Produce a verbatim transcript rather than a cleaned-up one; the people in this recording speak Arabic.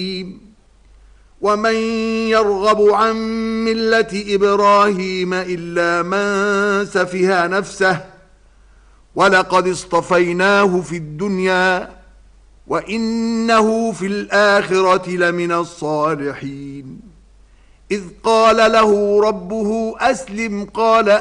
ومن يرغب عن ملة إبراهيم إلا من سفه نفسه ولقد اصطفيناه في الدنيا وإنه في الآخرة لمن الصالحين إذ قال له ربه أسلم قال